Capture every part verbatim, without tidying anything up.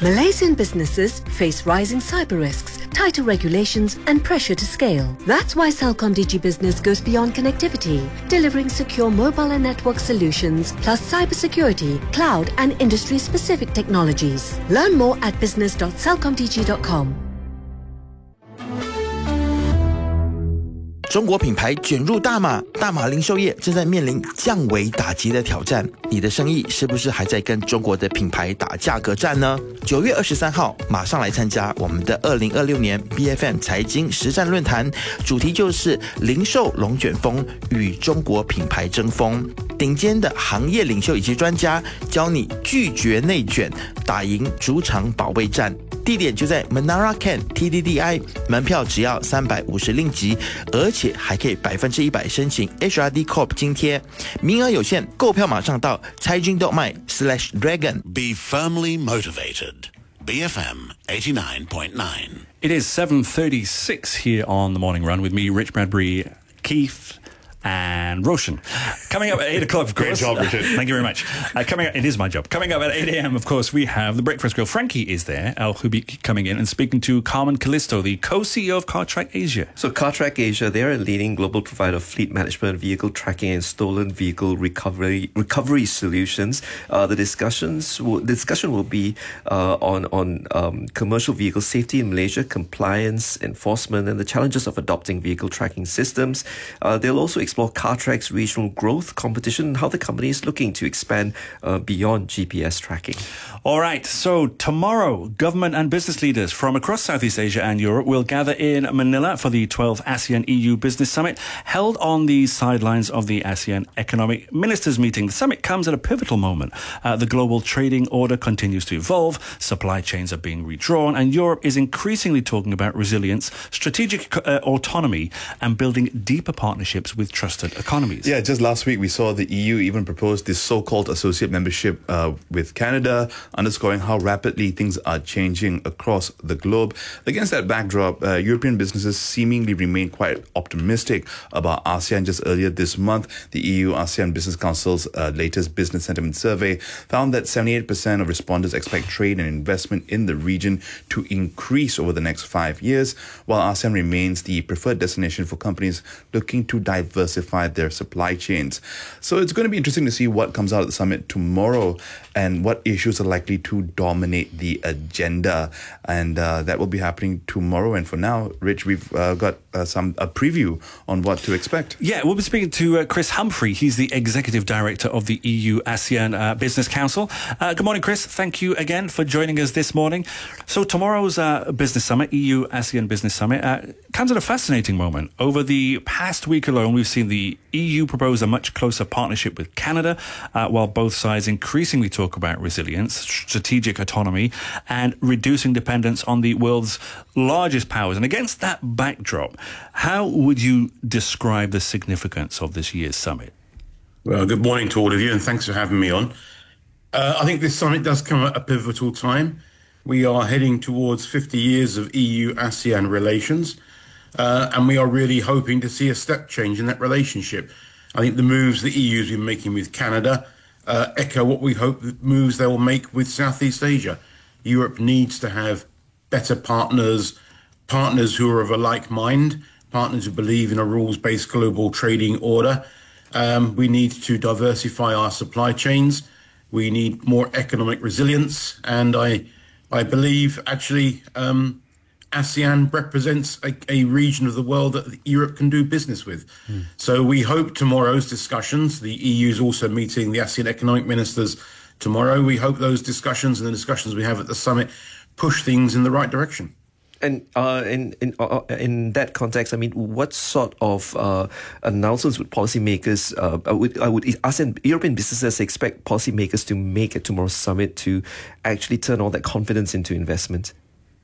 Malaysian businesses face rising cyber risks, tighter regulations and pressure to scale. That's why CelcomDigi Business goes beyond connectivity, delivering secure mobile and network solutions, plus cybersecurity, cloud and industry-specific technologies. Learn more at business dot celcomdigi dot com. 中国品牌卷入大马，大马零售业正在面临降维打击的挑战。你的生意是不是还在跟中国的品牌打价格战呢？九月二十三号，马上来参加我们的二零二六年 B F M 财经实战论坛，主题就是零售龙卷风与中国品牌争锋。顶尖的行业领袖以及专家教你拒绝内卷，打赢主场保卫战。地点就在 Menara Ken T D D I， 门票只要三百五十令吉，而且还可以百分之一百申请 H R D Corp 津贴，名额有限，购票马上到财经动脉 slash dragon。 Be firmly motivated. B F M eighty-nine point nine. It is seven thirty-six here on The Morning Run with me, Rich Bradbury, Keith and Roshan. Coming up at eight o'clock, of course. Great job, Richard. Thank you very much. Uh, coming up, it is my job. Coming up at eight a.m, of course, we have the Breakfast Grill. Frankie is there. Al Hubi coming in and speaking to Carmen Callisto, the co-C E O of CarTrack Asia. So CarTrack Asia, they're a leading global provider of fleet management, vehicle tracking and stolen vehicle recovery recovery solutions. Uh, the discussions will, the discussion will be uh, on, on um, commercial vehicle safety in Malaysia, compliance, enforcement, and the challenges of adopting vehicle tracking systems. Uh, they'll also explore CarTrack's regional growth, competition, and how the company is looking to expand uh, beyond G P S tracking. All right, so tomorrow, government and business leaders from across Southeast Asia and Europe will gather in Manila for the twelfth ASEAN E U Business Summit, held on the sidelines of the ASEAN Economic Ministers meeting. The summit comes at a pivotal moment. Uh, the global trading order continues to evolve, supply chains are being redrawn, and Europe is increasingly talking about resilience, strategic uh, autonomy, and building deeper partnerships with trusted economies. Yeah, just last week we saw the E U even propose this so-called associate membership uh, with Canada, underscoring how rapidly things are changing across the globe. Against that backdrop, uh, European businesses seemingly remain quite optimistic about ASEAN. Just earlier this month, the E U ASEAN Business Council's uh, latest business sentiment survey found that seventy-eight percent of respondents expect trade and investment in the region to increase over the next five years, while ASEAN remains the preferred destination for companies looking to diversify their supply chains. So it's going to be interesting to see what comes out of the summit tomorrow and what issues are likely to dominate the agenda. And uh, that will be happening tomorrow. And for now, Rich, we've uh, got uh, some a preview on what to expect. Yeah, we'll be speaking to uh, Chris Humphrey. He's the Executive Director of the E U ASEAN uh, Business Council. Uh, good morning, Chris. Thank you again for joining us this morning. So tomorrow's uh, Business Summit, E U ASEAN Business Summit, uh, comes at a fascinating moment. Over the past week alone, we've seen the E U propose a much closer partnership with Canada, uh, while both sides increasingly talk about resilience, strategic autonomy, and reducing dependence on the world's largest powers. And against that backdrop, how would you describe the significance of this year's summit? Well, good morning to all of you, and thanks for having me on. Uh, I think this summit does come at a pivotal time. We are heading towards fifty years of E U ASEAN relations. Uh, and we are really hoping to see a step change in that relationship. I think the moves the E U has been making with Canada uh, echo what we hope the moves they will make with Southeast Asia. Europe needs to have better partners, partners who are of a like mind, partners who believe in a rules-based global trading order. Um, we need to diversify our supply chains. We need more economic resilience. And I, I believe actually... Um, ASEAN represents a, a region of the world that Europe can do business with. Mm. So we hope tomorrow's discussions, the E U is also meeting the ASEAN economic ministers tomorrow. We hope those discussions and the discussions we have at the summit push things in the right direction. And uh, in in uh, in that context, I mean, what sort of uh, announcements would policymakers, uh, would, uh, would ASEAN European businesses expect policymakers to make at tomorrow's summit to actually turn all that confidence into investment?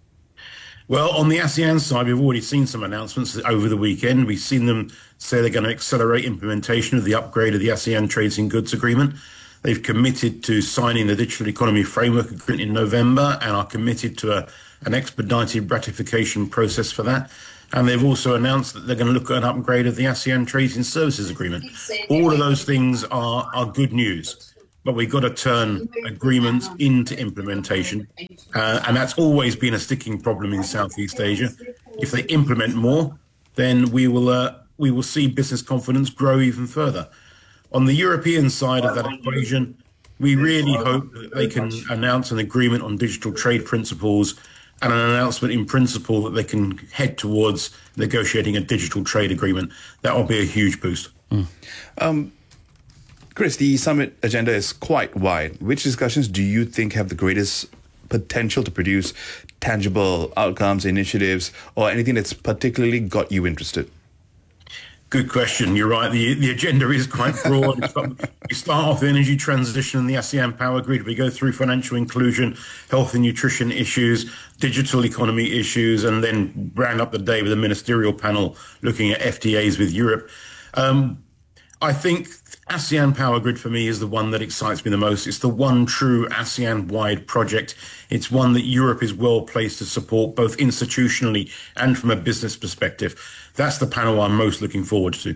Well, on the ASEAN side, we've already seen some announcements over the weekend. We've seen them say they're going to accelerate implementation of the upgrade of the ASEAN Trades in Goods Agreement. They've committed to signing the Digital Economy Framework Agreement in November and are committed to a, an expedited ratification process for that. And they've also announced that they're going to look at an upgrade of the ASEAN Trades in Services Agreement. All of those things are, are good news. but we've got to turn agreements into implementation. Uh, and that's always been a sticking problem in Southeast Asia. If they implement more, then we will uh, we will see business confidence grow even further. On the European side of that equation, we really hope that they can announce an agreement on digital trade principles and an announcement in principle that they can head towards negotiating a digital trade agreement. That will be a huge boost. Mm. Um, Chris, the summit agenda is quite wide. Which discussions do you think have the greatest potential to produce tangible outcomes, initiatives, or anything that's particularly got you interested? Good question. You're right. The the agenda is quite broad. We start off with energy transition and the ASEAN power grid. We go through financial inclusion, health and nutrition issues, digital economy issues, and then round up the day with a ministerial panel looking at F T As with Europe. Um, I think ASEAN Power Grid for me is the one that excites me the most. It's the one true ASEAN-wide project. It's one that Europe is well placed to support both institutionally and from a business perspective. That's the panel I'm most looking forward to.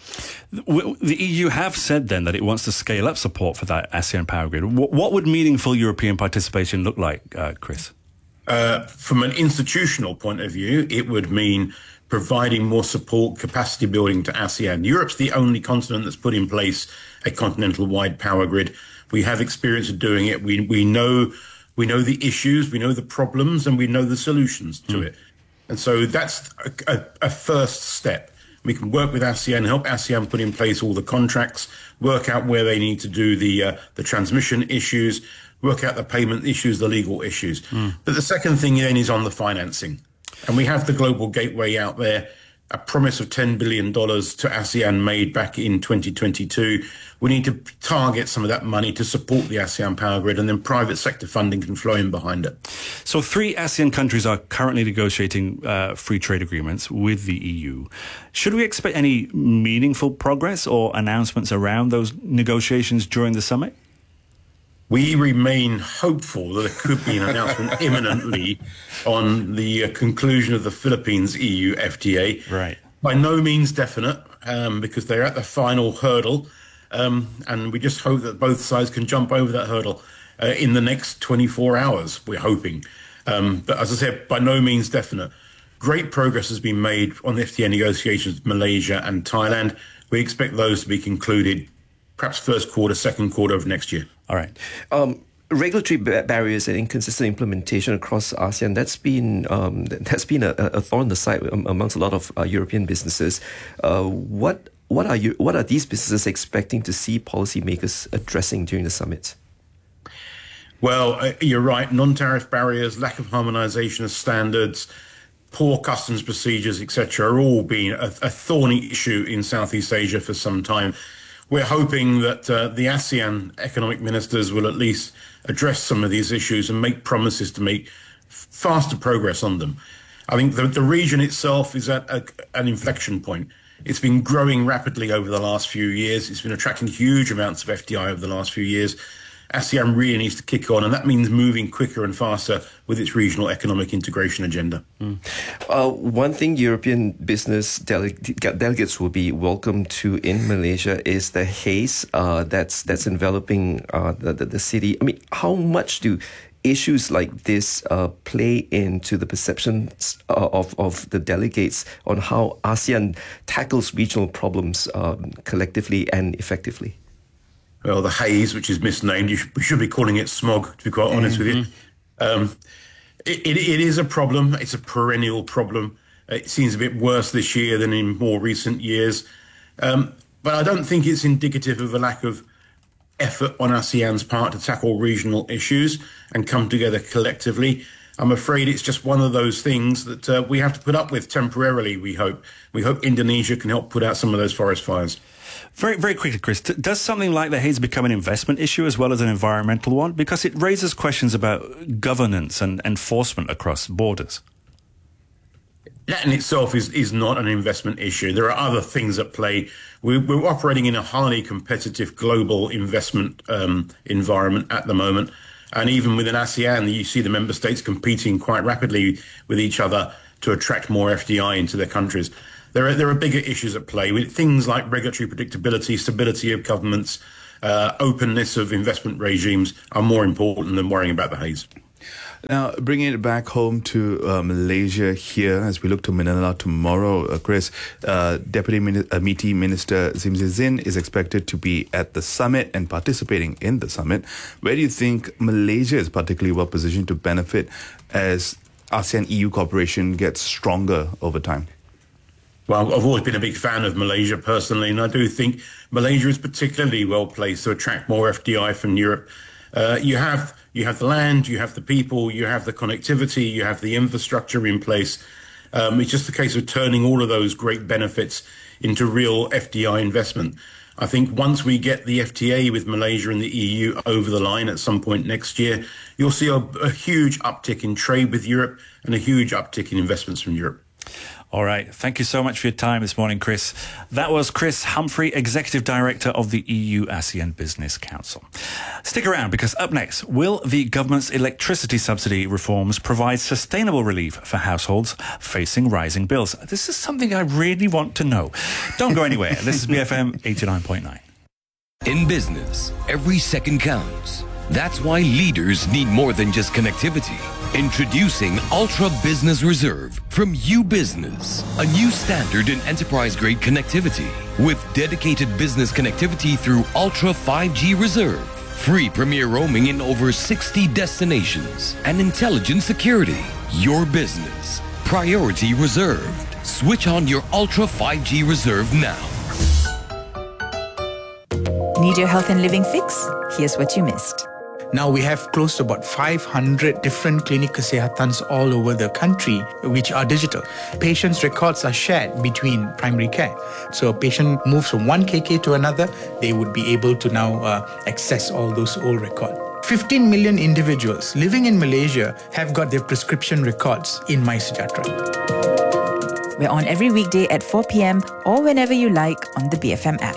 The E U have said then that it wants to scale up support for that ASEAN Power Grid. What would meaningful European participation look like, uh, Chris? Uh, from an institutional point of view, it would mean providing more support, capacity building to ASEAN. Europe's the only continent that's put in place a continental-wide power grid. We have experience of doing it. We we know we know the issues, we know the problems, and we know the solutions to mm. it. And so that's a, a, a first step. We can work with ASEAN, help ASEAN put in place all the contracts, work out where they need to do the uh, the transmission issues, work out the payment issues, the legal issues. Mm. But the second thing then is on the financing. And we have the Global Gateway out there, a promise of ten billion dollars to ASEAN made back in twenty twenty-two. We need to target some of that money to support the ASEAN Power Grid, and then private sector funding can flow in behind it. So three ASEAN countries are currently negotiating uh, free trade agreements with the E U. Should we expect any meaningful progress or announcements around those negotiations during the summit? We remain hopeful that there could be an announcement imminently on the uh, conclusion of the Philippines E U F T A. Right. By no means definite, um, because they're at the final hurdle, um, and we just hope that both sides can jump over that hurdle uh, in the next twenty-four hours, we're hoping. Um, but as I said, by no means definite. Great progress has been made on the F T A negotiations with Malaysia and Thailand. We expect those to be concluded perhaps first quarter, second quarter of next year. All right. Um, regulatory ba- barriers and inconsistent implementation across ASEAN, that's been um, that's been a, a thorn in the side amongst a lot of uh, European businesses. Uh, what what are you what are these businesses expecting to see policymakers addressing during the summit? Well, uh, you're right. Non-tariff barriers, lack of harmonization of standards, poor customs procedures, et cetera, are all been a, a thorny issue in Southeast Asia for some time. We're hoping that uh, the ASEAN economic ministers will at least address some of these issues and make promises to make f- faster progress on them. I think the, the region itself is at a, an inflection point. It's been growing rapidly over the last few years. It's been attracting huge amounts of F D I over the last few years. ASEAN really needs to kick on, and that means moving quicker and faster with its regional economic integration agenda. Mm. Uh, one thing European business dele- delegates will be welcome to in Malaysia is the haze uh, that's that's enveloping uh, the, the, the city. I mean, how much do issues like this uh, play into the perceptions uh, of, of the delegates on how ASEAN tackles regional problems um, collectively and effectively? Well, the haze, which is misnamed, you should, we should be calling it smog, to be quite honest mm-hmm. with you. Um, it, it, it is a problem. It's a perennial problem. It seems a bit worse this year than in more recent years. Um, but I don't think it's indicative of a lack of effort on ASEAN's part to tackle regional issues and come together collectively. I'm afraid it's just one of those things that uh, we have to put up with temporarily, we hope. We hope Indonesia can help put out some of those forest fires. Very, very quickly, Chris, does something like the haze become an investment issue as well as an environmental one? Because it raises questions about governance and enforcement across borders. That in itself is, is not an investment issue. There are other things at play. We're, we're operating in a highly competitive global investment um, environment at the moment. And even within ASEAN, you see the member states competing quite rapidly with each other to attract more F D I into their countries. There are there are bigger issues at play with things like regulatory predictability, stability of governments, uh, openness of investment regimes are more important than worrying about the haze. Now, bringing it back home to uh, Malaysia here, as we look to Manila tomorrow, uh, Chris, uh, Deputy Min- uh, Meaty Minister Zim Zin is expected to be at the summit and participating in the summit. Where do you think Malaysia is particularly well positioned to benefit as ASEAN-E U cooperation gets stronger over time? Well, I've always been a big fan of Malaysia personally, and I do think Malaysia is particularly well placed to attract more F D I from Europe. Uh, you have you have the land, you have the people, you have the connectivity, you have the infrastructure in place. Um, it's just a case of turning all of those great benefits into real F D I investment. I think once we get the F T A with Malaysia and the E U over the line at some point next year, you'll see a, a huge uptick in trade with Europe and a huge uptick in investments from Europe. All right. Thank you so much for your time this morning, Chris. That was Chris Humphrey, Executive Director of the E U ASEAN Business Council. Stick around, because up next, will the government's electricity subsidy reforms provide sustainable relief for households facing rising bills? This is something I really want to know. Don't go anywhere. This is B F M eighty-nine point nine. In business, every second counts. That's why leaders need more than just connectivity. Introducing Ultra Business Reserve from U Business, a new standard in enterprise-grade connectivity with dedicated business connectivity through Ultra five G Reserve, free premier roaming in over sixty destinations, and intelligent security. Your business, priority reserved. Switch on your Ultra five G Reserve now. Need your health and living fix? Here's what you missed. Now we have close to about five hundred different clinic kesehatans all over the country, which are digital. Patients' records are shared between primary care. So a patient moves from one K K to another, they would be able to now uh, access all those old records. fifteen million individuals living in Malaysia have got their prescription records in MySejahtera. We're on every weekday at four p.m. or whenever you like on the B F M app.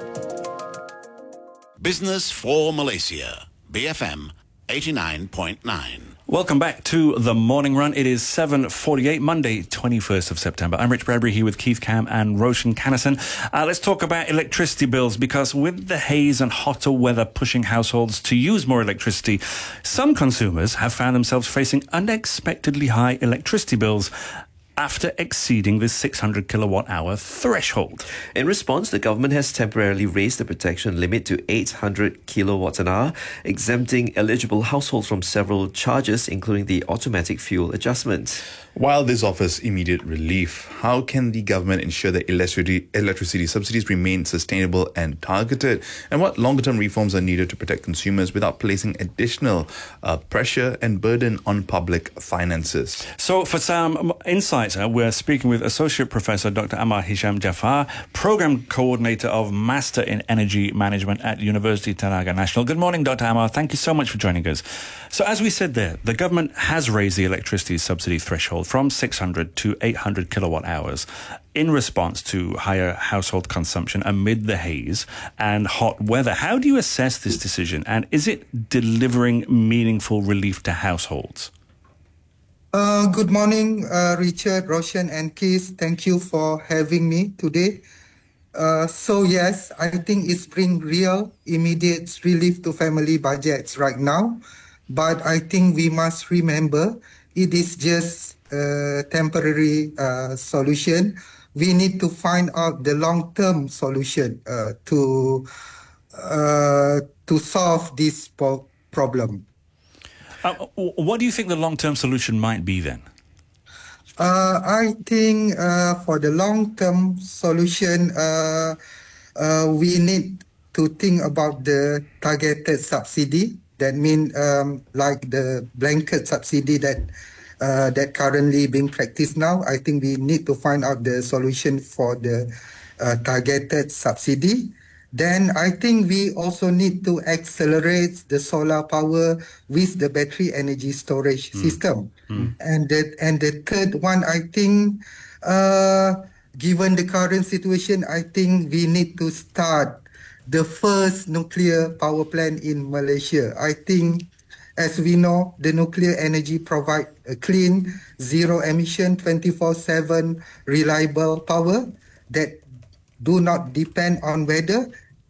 Business for Malaysia. B F M eighty-nine point nine. Welcome back to The Morning Run. It is seven forty-eight, Monday, twenty-first of September. I'm Rich Bradbury here with Keith Cam and Roshan Kannison. Uh, let's talk about electricity bills, because with the haze and hotter weather pushing households to use more electricity, some consumers have found themselves facing unexpectedly high electricity bills after exceeding the six hundred kilowatt hour threshold. In response, the government has temporarily raised the protection limit to eight hundred kilowatts an hour, exempting eligible households from several charges, including the automatic fuel adjustment. While this offers immediate relief, how can the government ensure that electricity, electricity subsidies remain sustainable and targeted? And what longer-term reforms are needed to protect consumers without placing additional uh, pressure and burden on public finances? So for some insights, uh, we're speaking with Associate Professor Doctor Amar Hisham Jafar, Program Coordinator of Master in Energy Management at University Tenaga Nasional. Good morning, Doctor Amar. Thank you so much for joining us. So as we said there, the government has raised the electricity subsidy threshold from six hundred to eight hundred kilowatt hours in response to higher household consumption amid the haze and hot weather. How do you assess this decision, and is it delivering meaningful relief to households? Uh, good morning, uh, Richard, Roshan and Keith. Thank you for having me today. Uh, so yes, I think it's bring real immediate relief to family budgets right now. But I think we must remember it is just a temporary uh, solution. We need to find out the long-term solution uh, to uh, to solve this po- problem. Uh, what do you think the long-term solution might be then? Uh, I think uh, for the long-term solution, uh, uh, we need to think about the targeted subsidy. That means um, like the blanket subsidy that uh, that currently being practiced now. I think we need to find out the solution for the uh, targeted subsidy. Then I think we also need to accelerate the solar power with the battery energy storage mm. system. Mm. And the, and the third one, I think, uh, given the current situation, I think we need to start the first nuclear power plant in Malaysia. I think, as we know, the nuclear energy provide a clean, zero emission, twenty-four seven reliable power that do not depend on weather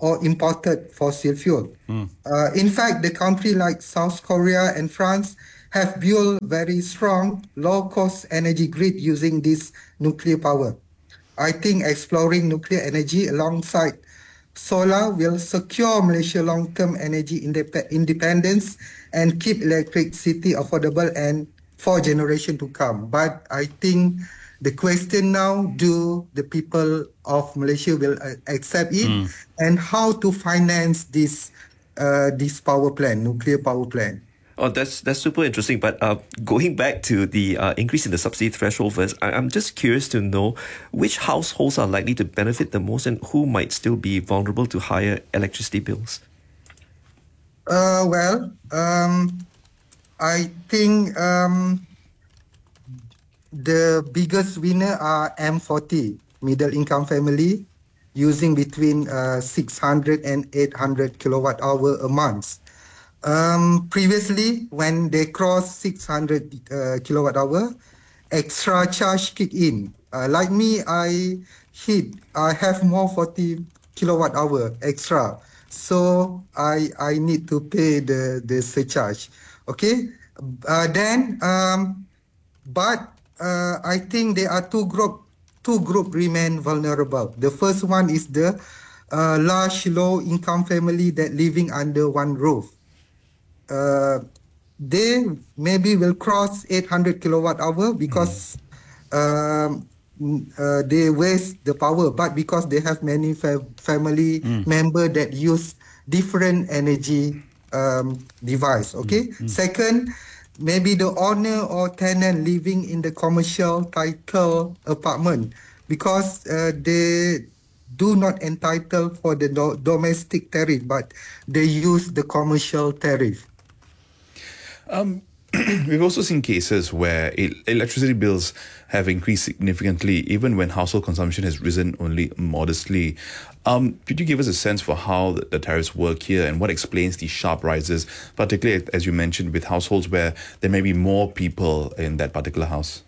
or imported fossil fuel. Mm. Uh, in fact, the country like South Korea and France have built very strong, low-cost energy grid using this nuclear power. I think exploring nuclear energy alongside solar will secure Malaysia long-term energy indep- independence and keep electricity affordable and for generation to come. But I think the question now, do the people of Malaysia will uh, accept it, Mm. and how to finance this uh, this power plant, nuclear power plant? Oh, that's that's super interesting. But uh, going back to the uh, increase in the subsidy threshold first, I, I'm just curious to know which households are likely to benefit the most and who might still be vulnerable to higher electricity bills. Uh, well, um, I think um, the biggest winner are M forty, middle income family, using between uh, six hundred and eight hundred kilowatt hour a month. Um, previously, when they crossed six hundred uh, kilowatt hour, extra charge kick in. Uh, like me, I hit, I have more forty kilowatt hour extra. So I I need to pay the, the surcharge. Okay. Uh, then, um, but uh, I think there are two group, two group remain vulnerable. The first one is the uh, large low income family that living under one roof. Uh, they maybe will cross eight hundred kilowatt hour because um, uh, they waste the power, but because they have many fa- family Mm. member that use different energy um, device. Okay. Second, maybe the owner or tenant living in the commercial title apartment because uh, they do not entitle for the do- domestic tariff, but they use the commercial tariff. Um, we've also seen cases where el- electricity bills have increased significantly, even when household consumption has risen only modestly. Um, could you give us a sense for how the, the tariffs work here and what explains these sharp rises, particularly, as you mentioned, with households where there may be more people in that particular house?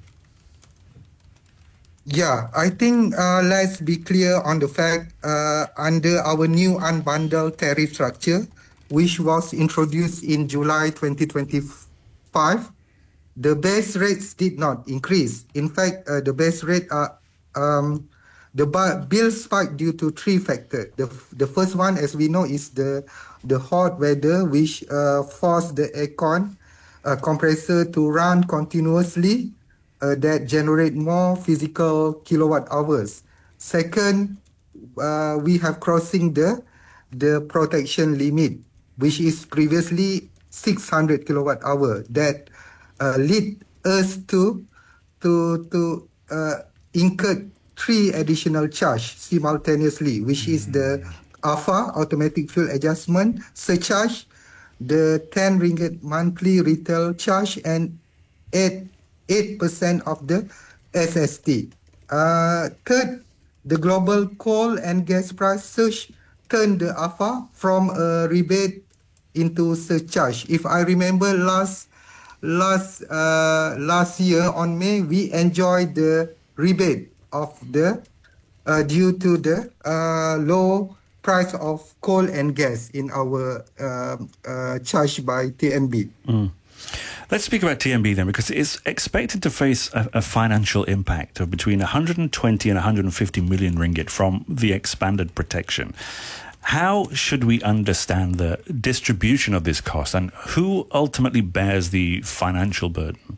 Yeah, I think uh, let's be clear on the fact uh, under our new unbundled tariff structure, which was introduced in July twenty twenty-five, the base rates did not increase. In fact, uh, the base rate are um, the bu- bill spiked due to three factors. The the first one, as we know, is the the hot weather, which uh, forced the aircon uh, compressor to run continuously. Uh, that generate more physical kilowatt hours. Second, uh, we have crossing the the protection limit, which is previously six hundred kilowatt hour. That uh, lead us to to to uh, incur three additional charge simultaneously, which is the A F A, automatic fuel adjustment surcharge, the ten ringgit monthly retail charge, and eight eight percent of the S S T. Uh, third, the global coal and gas price surge turned the A F A from a rebate into surcharge. If I remember last last uh, last year on May, we enjoyed the rebate of the uh, due to the uh, low price of coal and gas in our uh, uh, charge by T N B. Mm. Let's speak about T N B then, because it's expected to face a, a financial impact of between one hundred twenty and one hundred fifty million ringgit from the expanded protection. How should we understand the distribution of this cost and who ultimately bears the financial burden?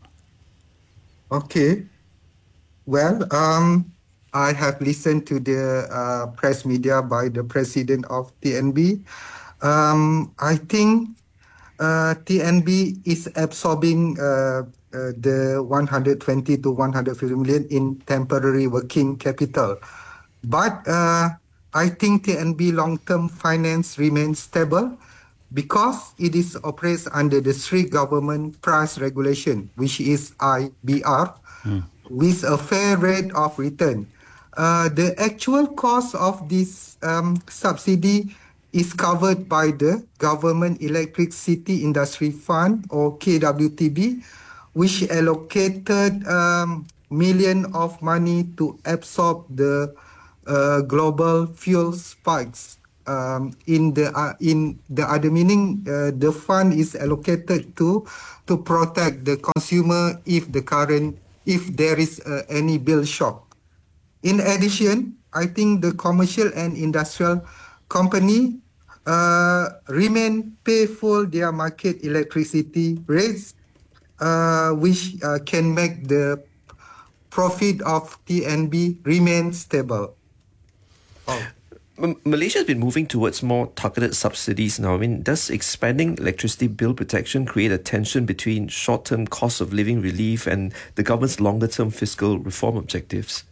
Okay. Well, um, I have listened to the uh, press media by the president of T N B. Um, I think Uh, T N B is absorbing uh, uh, the one hundred twenty to one hundred fifty million in temporary working capital. But uh, I think T N B long-term finance remains stable because it is operates under the strict government price regulation, which is I B R, Mm. with a fair rate of return. Uh, the actual cost of this um, subsidy is covered by the Government Electricity Industry Fund, or K W T B, which allocated um, million of money to absorb the uh, global fuel spikes um, in the uh, in the other meaning, uh, the fund is allocated to to protect the consumer if the current if there is uh, any bill shock. In addition, I think the commercial and industrial company uh, remain pay full their market electricity rates, uh, which uh, can make the profit of T N B remain stable. Oh. M- Malaysia has been moving towards more targeted subsidies now. I mean, does expanding electricity bill protection create a tension between short-term cost of living relief and the government's longer-term fiscal reform objectives?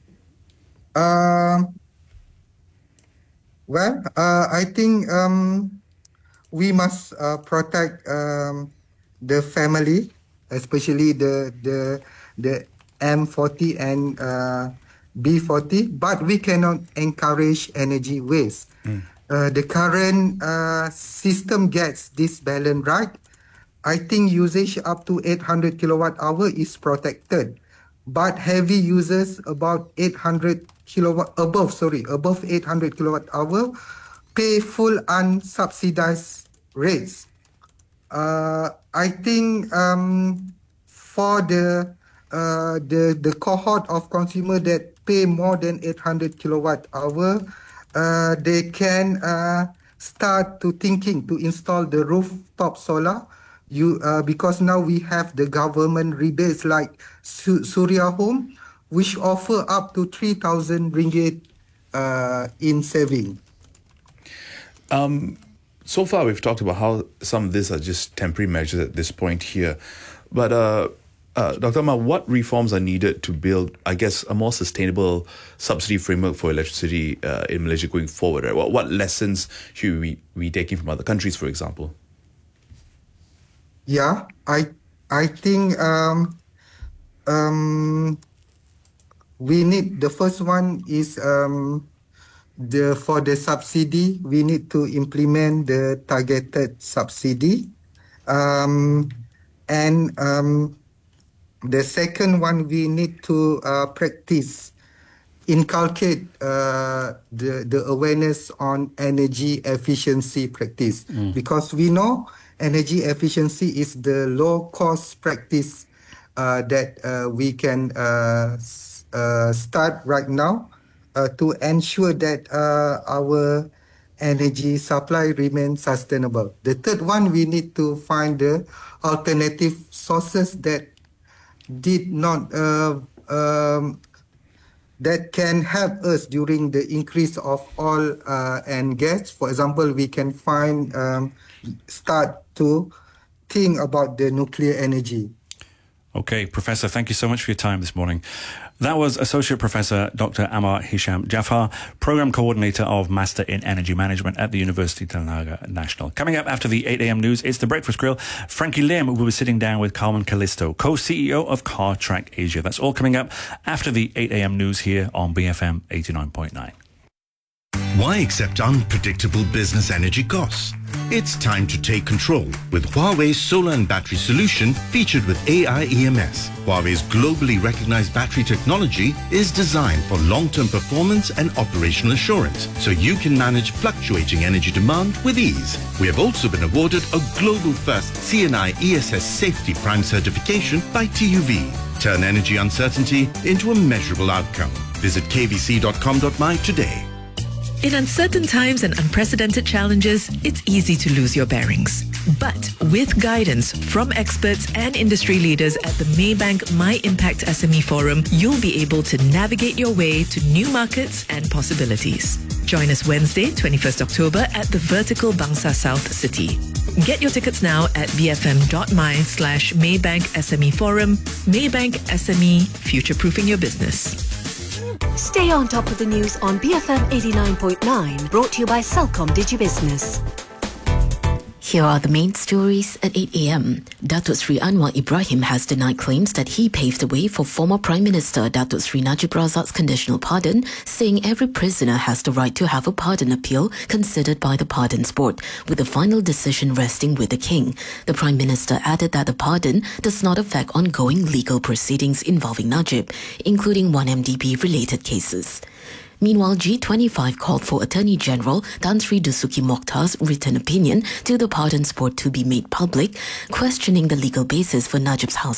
Um, well, uh, I think um, we must uh, protect um, the family, especially the the the M forty and uh, B forty, but we cannot encourage energy waste. Mm. Uh, the current uh, system gets this balance right. I think usage up to eight hundred kilowatt hour is protected, but heavy users about eight hundred kilowatt above, sorry, above eight hundred kilowatt hour pay full unsubsidized rates. Uh, I think um, for the uh, the the cohort of consumer that pay more than eight hundred kilowatt hour, uh, they can uh, start to thinking to install the rooftop solar. You uh, because now we have the government rebates like Su- Surya Home, which offer up to three thousand ringgit uh, in saving. Um, so far, we've talked about how some of these are just temporary measures at this point here. But uh, uh, Doctor Amar, what reforms are needed to build, I guess, a more sustainable subsidy framework for electricity uh, in Malaysia going forward? Right? What, what lessons should we be taking from other countries, for example? Yeah, I I think um, um, we need, the first one is um, the for the subsidy, we need to implement the targeted subsidy. Um, and um, the second one, we need to uh, practice, inculcate uh, the, the awareness on energy efficiency practice. Mm. Because we know energy efficiency is the low-cost practice uh, that uh, we can uh, uh, start right now uh, to ensure that uh, our energy supply remains sustainable. The third one, we need to find the alternative sources that did not uh, um, that can help us during the increase of oil uh, and gas. For example, we can find um, start to think about the nuclear energy. Okay, Professor, thank you so much for your time this morning. That was Associate Professor Doctor Amar Hisham Jaafar, Program Coordinator of Master in Energy Management at the University of Tenaga Nasional. Coming up after the eight a.m. news, it's The Breakfast Grill. Frankie Lim will be sitting down with Carmen Callisto, co-C E O of CarTrack Asia. That's all coming up after the eight a.m. news here on B F M eighty-nine point nine. Why accept unpredictable business energy costs? It's time to take control with Huawei's solar and battery solution featured with A I E M S. Huawei's globally recognized battery technology is designed for long-term performance and operational assurance, so you can manage fluctuating energy demand with ease. We have also been awarded a global first C N I E S S Safety Prime certification by T U V. Turn energy uncertainty into a measurable outcome. Visit k v c dot com dot my today. In uncertain times and unprecedented challenges, it's easy to lose your bearings. But with guidance from experts and industry leaders at the Maybank My Impact S M E Forum, you'll be able to navigate your way to new markets and possibilities. Join us Wednesday, twenty-first October at the Vertical Bangsa South City. Get your tickets now at bfm.my slash Maybank S M E Forum. Maybank S M E, future-proofing your business. Stay on top of the news on B F M eighty-nine point nine, brought to you by Celcom DigiBusiness. Here are the main stories at eight a.m. Datuk Sri Anwar Ibrahim has denied claims that he paved the way for former Prime Minister Datuk Sri Najib Razak's conditional pardon, saying every prisoner has the right to have a pardon appeal considered by the Pardons Board, with the final decision resting with the King. The Prime Minister added that the pardon does not affect ongoing legal proceedings involving Najib, including one M D B-related cases. Meanwhile, G twenty-five called for Attorney General Tan Sri Dasuki Mokhtar's written opinion to the Pardons Board to be made public, questioning the legal basis for Najib's house